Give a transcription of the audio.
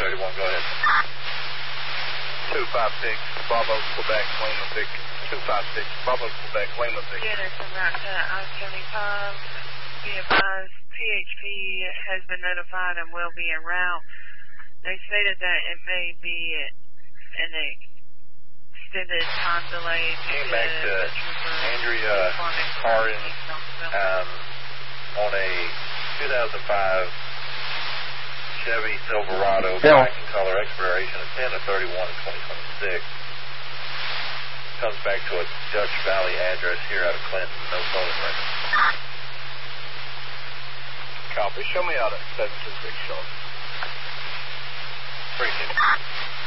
1031, go ahead. 256, Bravo, Quebec, Lima, Vic. 256, Bravo, Quebec, Lima, Vic. Units en route to I-75. Be advised, PHP has been notified and will be en route. They stated that it may be an extended time delay. Came back to Andrea Hardin on a 2005 Chevy Silverado black and color expiration of 10/31/2026. Comes back to a Dutch Valley address here out of Clinton. No phone record. Copy. Show me out at 726 Charlotte. Appreciate it.